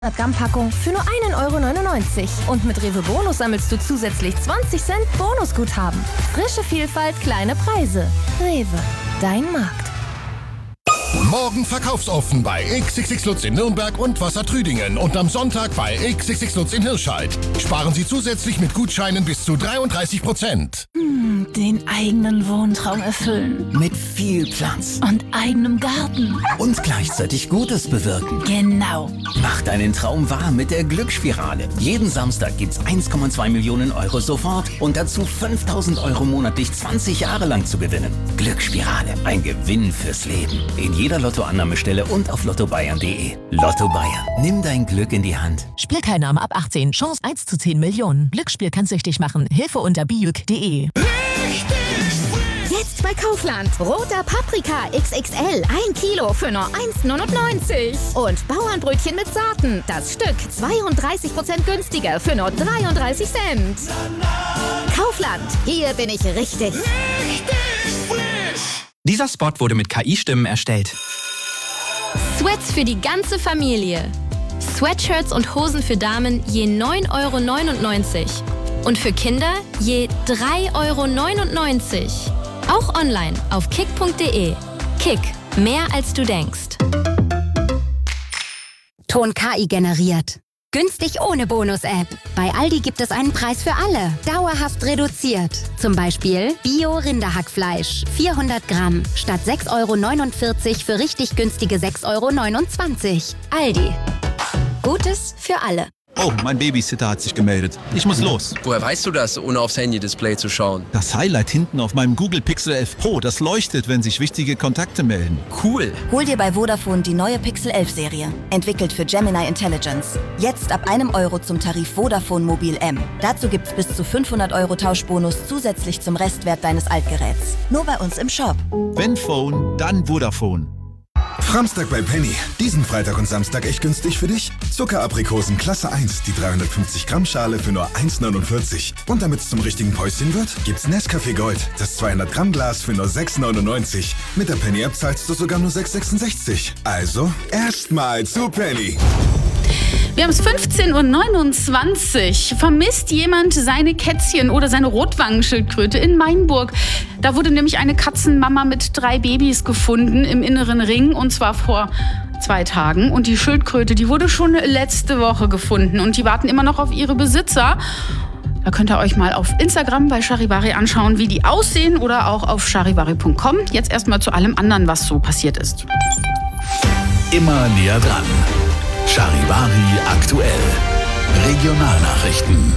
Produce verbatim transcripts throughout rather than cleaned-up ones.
Gramm Packung für nur ein Euro neunundneunzig. Und mit Rewe Bonus sammelst du zusätzlich zwanzig Cent Bonusguthaben. Frische Vielfalt, kleine Preise. Rewe, dein Markt. Morgen verkaufsoffen bei X X X Lutz in Nürnberg und Wassertrüdingen und am Sonntag bei X X X Lutz in Hirscheid. Sparen Sie zusätzlich mit Gutscheinen bis zu dreiunddreißig Prozent. Hm, den eigenen Wohntraum erfüllen. Mit viel Platz. Und eigenem Garten. Und gleichzeitig Gutes bewirken. Genau. Mach deinen Traum wahr mit der Glücksspirale. Jeden Samstag gibt's eins Komma zwei Millionen Euro sofort und dazu fünftausend Euro monatlich zwanzig Jahre lang zu gewinnen. Glücksspirale, ein Gewinn fürs Leben. In jeder Lottoannahmestelle und auf lotto bayern punkt de. Lotto Bayern. Nimm dein Glück in die Hand. Spielteilnahme ab achtzehn. Chance eins zu zehn Millionen. Glücksspiel kann süchtig machen. Hilfe unter bijuk punkt de. Jetzt bei Kaufland. Roter Paprika X X L. ein Kilo für nur eins neunundneunzig. Und Bauernbrötchen mit Saaten. Das Stück zweiunddreißig Prozent günstiger für nur dreiunddreißig Cent. Kaufland. Hier bin ich richtig. Richtig frisch. Dieser Spot wurde mit K I-Stimmen erstellt. Sweats für die ganze Familie. Sweatshirts und Hosen für Damen je neun Euro neunundneunzig. Und für Kinder je drei Euro neunundneunzig. Auch online auf kick punkt de. Kick, mehr als du denkst. Ton K I generiert. Günstig ohne Bonus-App. Bei Aldi gibt es einen Preis für alle. Dauerhaft reduziert. Zum Beispiel Bio-Rinderhackfleisch. vierhundert Gramm. Statt sechs Euro neunundvierzig für richtig günstige sechs Euro neunundzwanzig. Aldi. Gutes für alle. Oh, mein Babysitter hat sich gemeldet. Ich muss los. Woher weißt du das, ohne aufs Handy-Display zu schauen? Das Highlight hinten auf meinem Google Pixel elf Pro, das leuchtet, wenn sich wichtige Kontakte melden. Cool. Hol dir bei Vodafone die neue Pixel elf Serie. Entwickelt für Gemini Intelligence. Jetzt ab einem Euro zum Tarif Vodafone Mobil M. Dazu gibt's bis zu fünfhundert Euro Tauschbonus zusätzlich zum Restwert deines Altgeräts. Nur bei uns im Shop. Wenn Phone, dann Vodafone. Framstag bei Penny. Diesen Freitag und Samstag echt günstig für dich? Zuckeraprikosen Klasse eins, die dreihundertfünfzig Gramm Schale für nur eins neunundvierzig. Und damit es zum richtigen Päuschen wird, gibt's Nescafé Gold, das zweihundert Gramm Glas für nur sechs neunundneunzig. Mit der Penny-App zahlst du sogar nur sechs sechsundsechzig. Also, erstmal zu Penny. Wir haben es fünfzehn Uhr neunundzwanzig. Vermisst jemand seine Kätzchen oder seine Rotwangenschildkröte in Mainburg? Da wurde nämlich eine Katzenmama mit drei Babys gefunden im inneren Ring, und zwar vor zwei Tagen. Und die Schildkröte, die wurde schon letzte Woche gefunden und die warten immer noch auf ihre Besitzer. Da könnt ihr euch mal auf Instagram bei Charivari anschauen, wie die aussehen, oder auch auf charivari punkt com. Jetzt erstmal zu allem anderen, was so passiert ist. Immer näher dran. Charivari aktuell. Regionalnachrichten.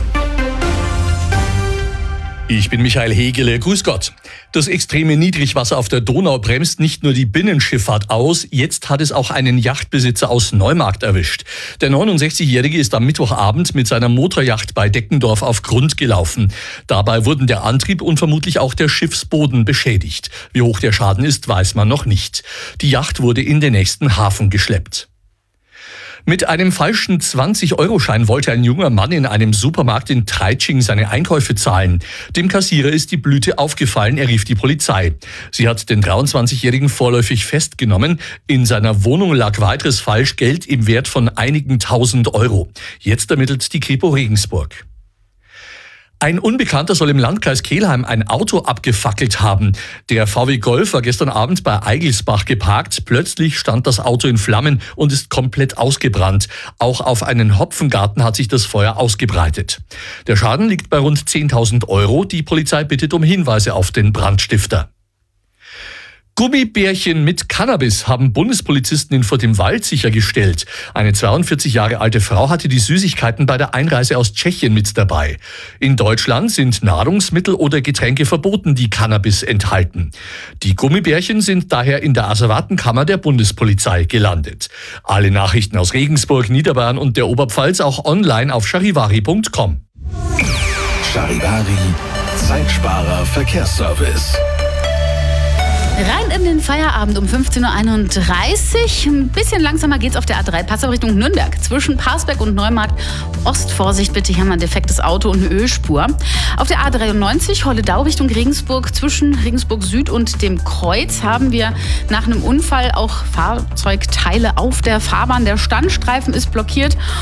Ich bin Michael Hegele, grüß Gott. Das extreme Niedrigwasser auf der Donau bremst nicht nur die Binnenschifffahrt aus, jetzt hat es auch einen Yachtbesitzer aus Neumarkt erwischt. Der neunundsechzigjährige ist am Mittwochabend mit seiner Motoryacht bei Deckendorf auf Grund gelaufen. Dabei wurden der Antrieb und vermutlich auch der Schiffsboden beschädigt. Wie hoch der Schaden ist, weiß man noch nicht. Die Yacht wurde in den nächsten Hafen geschleppt. Mit einem falschen zwanzig-Euro-Schein wollte ein junger Mann in einem Supermarkt in Treitsching seine Einkäufe zahlen. Dem Kassierer ist die Blüte aufgefallen, er rief die Polizei. Sie hat den dreiundzwanzigjährigen vorläufig festgenommen. In seiner Wohnung lag weiteres Falschgeld im Wert von einigen tausend Euro. Jetzt ermittelt die Kripo Regensburg. Ein Unbekannter soll im Landkreis Kelheim ein Auto abgefackelt haben. Der V W Golf war gestern Abend bei Eigelsbach geparkt. Plötzlich stand das Auto in Flammen und ist komplett ausgebrannt. Auch auf einen Hopfengarten hat sich das Feuer ausgebreitet. Der Schaden liegt bei rund zehntausend Euro. Die Polizei bittet um Hinweise auf den Brandstifter. Gummibärchen mit Cannabis haben Bundespolizisten in Furt im Wald sichergestellt. Eine zweiundvierzig Jahre alte Frau hatte die Süßigkeiten bei der Einreise aus Tschechien mit dabei. In Deutschland sind Nahrungsmittel oder Getränke verboten, die Cannabis enthalten. Die Gummibärchen sind daher in der Asservatenkammer der Bundespolizei gelandet. Alle Nachrichten aus Regensburg, Niederbayern und der Oberpfalz auch online auf charivari punkt com. Charivari, Zeitsparer Verkehrsservice. Rein in den Feierabend um fünfzehn Uhr einunddreißig. Ein bisschen langsamer geht's auf der A drei Passau Richtung Nürnberg. Zwischen Parsberg und Neumarkt Ost. Vorsicht bitte, hier haben wir ein defektes Auto und eine Ölspur. Auf der A dreiundneunzig Holledau Richtung Regensburg. Zwischen Regensburg Süd und dem Kreuz haben wir nach einem Unfall auch Fahrzeugteile auf der Fahrbahn. Der Standstreifen ist blockiert.